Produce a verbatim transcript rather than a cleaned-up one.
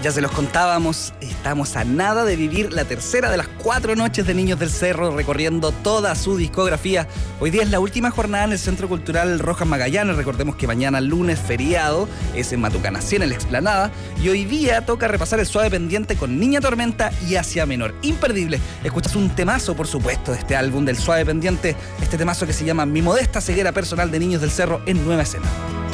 Ya se los contábamos, estamos a nada de vivir la tercera de las cuatro noches de Niños del Cerro, recorriendo toda su discografía. Hoy día es la última jornada en el Centro Cultural Rojas Magallanes. Recordemos que mañana lunes feriado es en Matucana cien, en la Explanada. Y hoy día toca repasar el suave pendiente con Niña Tormenta y Asia Menor. Imperdible. Escuchas un temazo, por supuesto, de este álbum del suave pendiente. Este temazo que se llama Mi modesta ceguera personal de Niños del Cerro en Nueva Escena.